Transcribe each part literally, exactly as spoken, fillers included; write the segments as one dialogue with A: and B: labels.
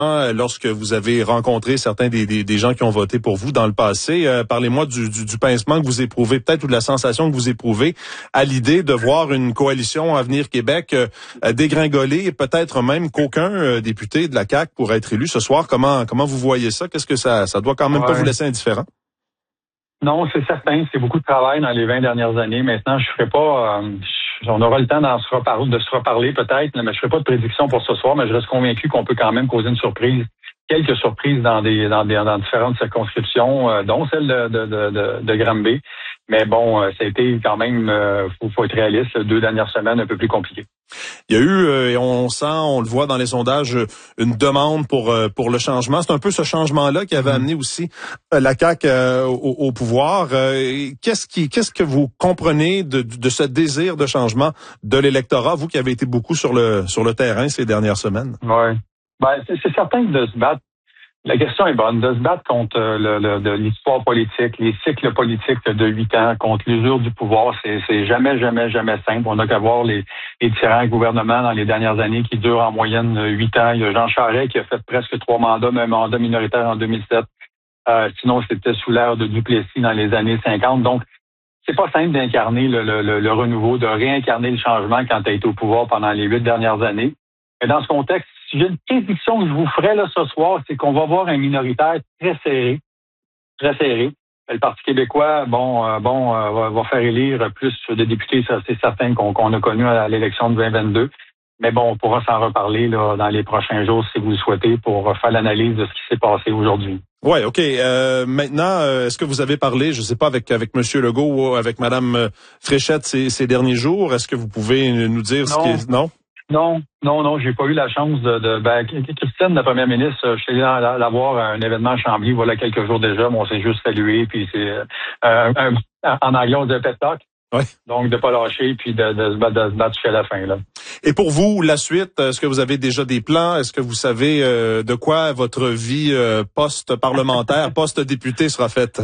A: lorsque vous avez rencontré certains des, des, des gens qui ont voté pour vous dans le passé. Euh, parlez-moi du, du, du pincement que vous éprouvez, peut-être, ou de la sensation que vous éprouvez à l'idée de voir une coalition Avenir Québec euh, dégringoler, et peut-être même qu'aucun euh, député de la C A Q pourrait être élu ce soir. Comment comment vous voyez ça? Qu'est-ce que ça ça doit quand même ouais. pas vous laisser indifférent?
B: Non, c'est certain. C'est beaucoup de travail dans les vingt dernières années. Maintenant, je ne ferai pas... Euh, on aura le temps d'en se reparler, de se reparler peut-être, mais je ne ferai pas de prédiction pour ce soir, mais je reste convaincu qu'on peut quand même causer une surprise, quelques surprises dans des dans des dans différentes circonscriptions, euh, dont celle de, de, de, de Granby. Mais bon, euh, ça a été quand même, euh, faut, faut être réaliste, deux dernières semaines un peu plus compliquées.
A: Il y a eu, euh, et on sent, on le voit dans les sondages, une demande pour euh, pour le changement. C'est un peu ce changement-là qui avait amené aussi euh, la C A Q euh, au, au pouvoir. Euh, qu'est-ce qui, qu'est-ce que vous comprenez de, de ce désir de changement de l'électorat, vous qui avez été beaucoup sur le sur le terrain ces dernières semaines?
B: Oui, ben c'est, c'est certain que de se battre. La question est bonne, de se battre contre le, le, de l'histoire politique, les cycles politiques de huit ans, contre l'usure du pouvoir, c'est, c'est jamais, jamais, jamais simple. On n'a qu'à voir les, les différents gouvernements dans les dernières années qui durent en moyenne huit ans. Il y a Jean Charest qui a fait presque trois mandats, même un mandat minoritaire en deux mille sept. Euh, sinon, c'était sous l'ère de Duplessis dans les années cinquante. Donc, c'est pas simple d'incarner le, le, le, le renouveau, de réincarner le changement quand tu as été au pouvoir pendant les huit dernières années. Mais dans ce contexte, si j'ai une prédiction que je vous ferai là ce soir, c'est qu'on va voir un minoritaire très serré, très serré. Le Parti québécois, bon, euh, bon, euh, va, va faire élire plus de députés, ça c'est certain qu'on, qu'on a connu à l'élection de vingt vingt-deux. Mais bon, on pourra s'en reparler là dans les prochains jours si vous le souhaitez pour faire l'analyse de ce qui s'est passé aujourd'hui.
A: Ouais, ok. Euh, maintenant, euh, est-ce que vous avez parlé, je sais pas, avec avec Monsieur Legault ou avec Madame Fréchette ces, ces derniers jours? Est-ce que vous pouvez nous dire
B: non.
A: ce qui est... Non?
B: Non, non, non, j'ai pas eu la chance de... de ben, Christine, la première ministre, je suis allé la, la voir à un événement à Chambly, voilà quelques jours déjà, mais on s'est juste salué, puis c'est... Euh, un, en anglais, on dit un pet talk.
A: Ouais.
B: Donc, de pas lâcher, puis de, de, de, de se battre jusqu'à la fin, là.
A: Et pour vous, la suite, est-ce que vous avez déjà des plans? Est-ce que vous savez euh, de quoi votre vie euh, post-parlementaire, post-député sera faite?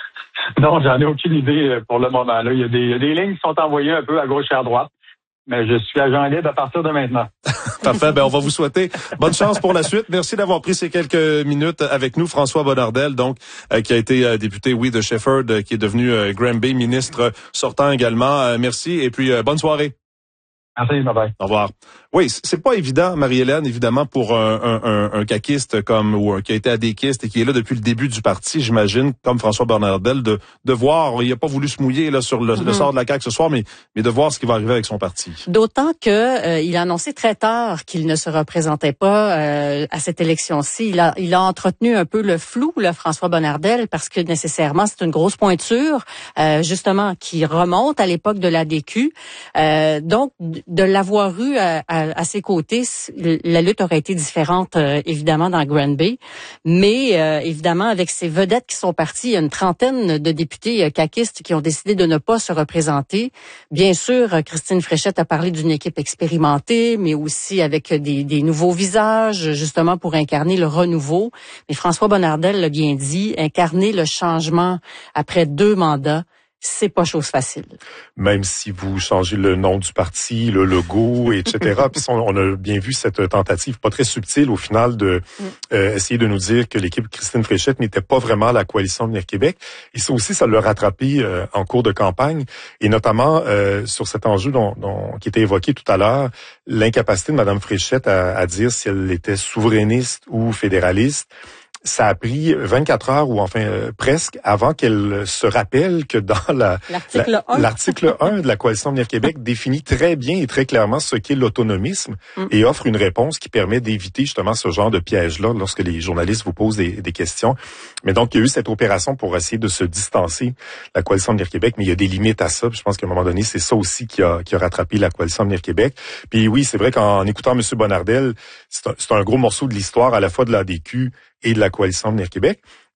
B: Non, j'en ai aucune idée pour le moment, là. Il y a des, il y a des lignes qui sont envoyées un peu à gauche et à droite. Mais je suis agent libre à partir de maintenant.
A: Parfait. Ben, on va vous souhaiter bonne chance pour la suite. Merci d'avoir pris ces quelques minutes avec nous. François Bonnardel, donc, euh, qui a été euh, député, oui, de Shefford, euh, qui est devenu euh, Granby, ministre sortant également. Euh, merci et puis euh, bonne soirée.
B: Merci, bye bye.
A: Au revoir. Oui, c'est pas évident, Marie-Hélène, évidemment, pour un, un, un, un caquiste comme ou un qui a été adéquiste et qui est là depuis le début du parti, j'imagine, comme François Bonnardel, de de voir, il a pas voulu se mouiller là sur le, mm-hmm. le sort de la C A Q ce soir, mais mais de voir ce qui va arriver avec son parti.
C: D'autant que euh, il a annoncé très tard qu'il ne se représentait pas euh, à cette élection-ci. Il a il a entretenu un peu le flou, là, François Bonnardel, parce que nécessairement c'est une grosse pointure, euh, justement, qui remonte à l'époque de l'A D Q. Euh, donc de l'avoir eu à, à à ses côtés, la lutte aurait été différente, euh, évidemment, dans Granby. Mais, euh, évidemment, avec ces vedettes qui sont parties, il y a une trentaine de députés euh, caquistes qui ont décidé de ne pas se représenter. Bien sûr, Christine Fréchette a parlé d'une équipe expérimentée, mais aussi avec des, des nouveaux visages, justement, pour incarner le renouveau. Mais François Bonnardel l'a bien dit, incarner le changement après deux mandats, c'est pas chose facile.
D: Même si vous changez le nom du parti, le logo, et cetera. Puis on, on a bien vu cette tentative pas très subtile au final de mm. euh, essayer de nous dire que l'équipe Christine Fréchette n'était pas vraiment la coalition Avenir Québec. Et ça aussi, ça l'a rattrapé euh, en cours de campagne, et notamment euh, sur cet enjeu dont, dont, qui était évoqué tout à l'heure, l'incapacité de Mme Fréchette à, à dire si elle était souverainiste ou fédéraliste. Ça a pris vingt-quatre heures, ou enfin euh, presque, avant qu'elle se rappelle que dans la,
C: l'article,
D: la,
C: un.
D: l'article un de la Coalition Avenir Québec définit très bien et très clairement ce qu'est l'autonomisme mm. et offre une réponse qui permet d'éviter justement ce genre de piège-là lorsque les journalistes vous posent des, des questions. Mais donc, il y a eu cette opération pour essayer de se distancer de la Coalition Avenir Québec, mais il y a des limites à ça. Puis je pense qu'à un moment donné, c'est ça aussi qui a, qui a rattrapé la Coalition Avenir Québec. Puis oui, c'est vrai qu'en écoutant M. Bonnardel, c'est un, c'est un gros morceau de l'histoire à la fois de l'A D Q et de la Coalition Avenir Québec.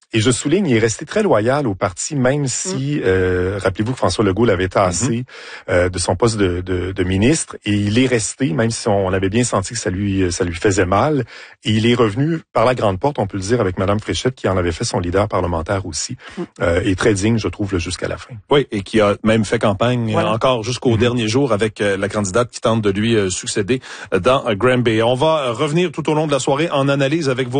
D: Et je souligne, il est resté très loyal au parti, même si, mm. euh, rappelez-vous que François Legault l'avait tassé mm-hmm. euh, de son poste de, de, de ministre, et il est resté, même si on, on avait bien senti que ça lui, ça lui faisait mal, et il est revenu par la grande porte, on peut le dire, avec Mme Fréchette, qui en avait fait son leader parlementaire aussi, mm. euh, et très digne, je trouve, jusqu'à la fin.
A: Oui, et qui a même fait campagne
C: voilà.
A: encore jusqu'au mm-hmm. dernier jour avec euh, la candidate qui tente de lui euh, succéder dans euh, Granby. On va revenir tout au long de la soirée en analyse avec vos